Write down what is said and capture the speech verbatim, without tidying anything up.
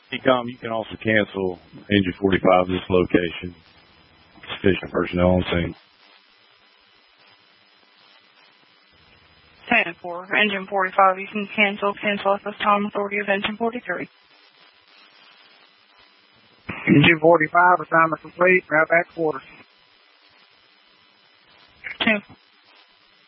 T COM, you can also cancel engine forty-five this location. Sufficient personnel on scene. ten four, engine forty-five, you can cancel. Cancel at this time, authority of engine forty-three. Engine forty-five, assignment complete. Route back quarters. ten